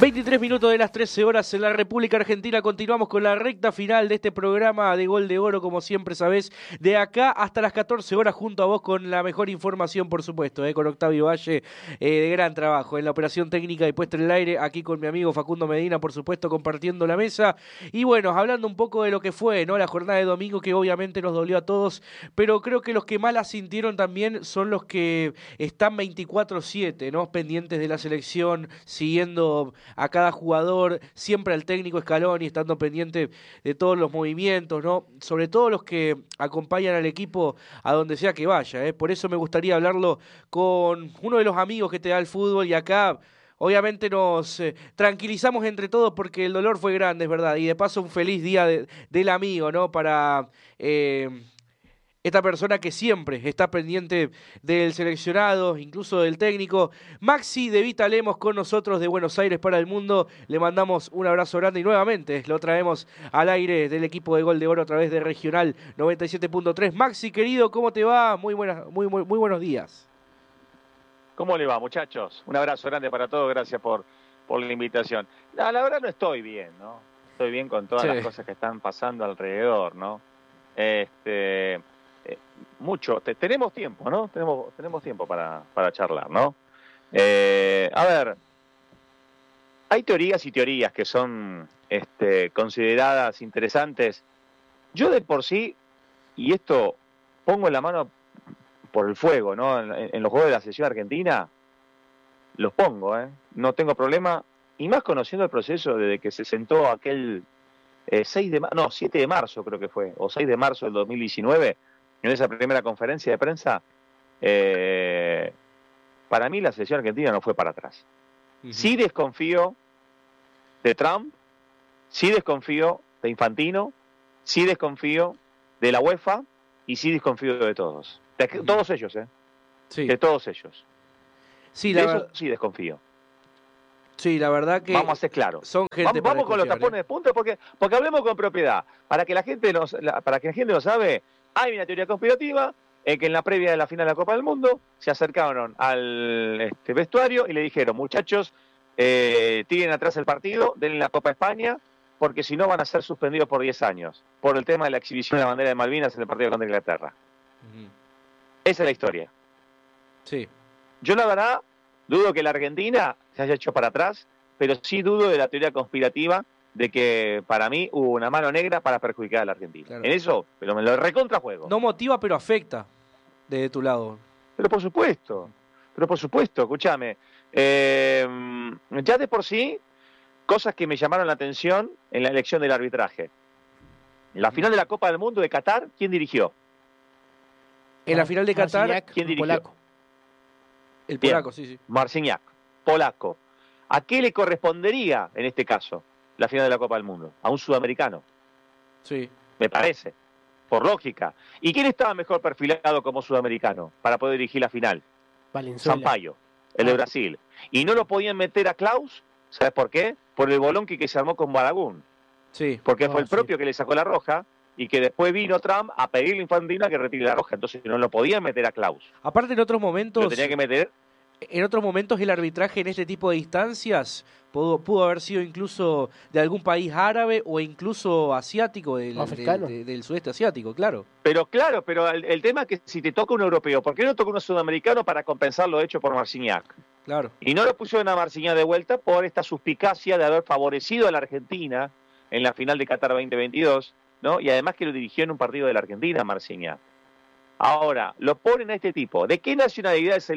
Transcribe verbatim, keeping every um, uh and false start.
veintitrés minutos de las trece horas en la República Argentina. Continuamos con la recta final de este programa de Gol de Oro, como siempre sabés, de acá hasta las catorce horas junto a vos con la mejor información, por supuesto, eh, con Octavio Valle, eh, de gran trabajo en la operación técnica y puesta en el aire, aquí con mi amigo Facundo Medina, por supuesto, compartiendo la mesa. Y bueno, hablando un poco de lo que fue, ¿no? La jornada de domingo, que obviamente nos dolió a todos, pero creo que los que más la sintieron también son los que están veinticuatro siete, ¿no? Pendientes de la selección, siguiendo a cada jugador, siempre al técnico Scaloni, estando pendiente de todos los movimientos, ¿no? Sobre todo los que acompañan al equipo a donde sea que vaya, ¿eh? Por eso me gustaría hablarlo con uno de los amigos que te da el fútbol, y acá obviamente nos eh, tranquilizamos entre todos porque el dolor fue grande, es verdad, y de paso un feliz día de, del amigo, ¿no? Para eh, esta persona que siempre está pendiente del seleccionado, incluso del técnico. Maxi de Vita Lemos con nosotros de Buenos Aires para el mundo. Le mandamos un abrazo grande y nuevamente lo traemos al aire del equipo de Gol de Oro a través de Regional noventa y siete punto tres. Maxi, querido, ¿cómo te va? Muy, buenas, muy, muy, muy buenos días. ¿Cómo le va, muchachos? Un abrazo grande para todos, gracias por, por la invitación. No, la verdad no estoy bien, ¿no? Estoy bien con todas sí. las cosas que están pasando alrededor, ¿no? Este... Eh, mucho, te, tenemos tiempo, ¿no? Tenemos, tenemos tiempo para, para charlar, ¿no? Eh, a ver, hay teorías y teorías que son este, consideradas interesantes. Yo de por sí, y esto pongo la mano por el fuego, ¿no? En, en los juegos de la selección argentina, los pongo, ¿eh? No tengo problema, y más conociendo el proceso desde que se sentó aquel eh, seis de marzo, no, siete de marzo creo que fue, o seis de marzo del dos mil diecinueve, en esa primera conferencia de prensa, eh, para mí la selección argentina no fue para atrás. Uh-huh. Sí desconfío de Trump, sí desconfío de Infantino, sí desconfío de la UEFA y sí desconfío de todos. De uh-huh. todos ellos, ¿eh? Sí. De todos ellos. Sí, de la eso sí desconfío. Sí, la verdad que... Vamos a ser claros. Son gente vamos vamos con los tapones, ¿eh? de punta porque, porque hablemos con propiedad. Para que la gente nos, la, para que la gente lo sabe... Hay una teoría conspirativa en que en la previa de la final de la Copa del Mundo se acercaron al este, vestuario y le dijeron, muchachos, eh, tiren atrás el partido, denle la Copa a España, porque si no van a ser suspendidos por diez años, por el tema de la exhibición de la bandera de Malvinas en el partido contra Inglaterra. Uh-huh. Esa es la historia. Sí. Yo la verdad dudo que la Argentina se haya hecho para atrás, pero sí dudo de la teoría conspirativa de que para mí hubo una mano negra para perjudicar a la Argentina. Claro. En eso, pero me lo recontrajuego. No motiva, pero afecta de tu lado. Pero por supuesto, pero por supuesto, escúchame. Eh, ya de por sí, cosas que me llamaron la atención en la elección del arbitraje. En la final de la Copa del Mundo de Qatar, ¿quién dirigió? En la final de Qatar, Marciniak, ¿quién dirigió? Polaco. El polaco, Bien. sí, sí. Marciniak, polaco. ¿A qué le correspondería en este caso la final de la Copa del Mundo? A un sudamericano. Sí. Me parece, por lógica. ¿Y quién estaba mejor perfilado como sudamericano para poder dirigir la final? Valenzuela. Sampaio, el de Brasil. Y no lo podían meter a Klaus, ¿sabes por qué? Por el bolonqui que se armó con Balaguer. Sí. Porque no, fue el sí. propio que le sacó la roja y que después vino Trump a pedirle a Infantino que retire la roja. Entonces no lo podían meter a Klaus. Aparte en otros momentos... Lo tenía que meter... En otros momentos el arbitraje en este tipo de instancias pudo, pudo haber sido incluso de algún país árabe o incluso asiático, del, del, del, del sudeste asiático, claro. Pero claro, pero el, el tema es que si te toca un europeo, ¿por qué no toca un sudamericano para compensar lo hecho por Marciniak? Claro. Y no lo pusieron a Marciniak de vuelta por esta suspicacia de haber favorecido a la Argentina en la final de Qatar veinte veintidós, ¿no? Y además que lo dirigió en un partido de la Argentina, Marciniak. Ahora, lo ponen a este tipo. ¿De qué nacionalidad es el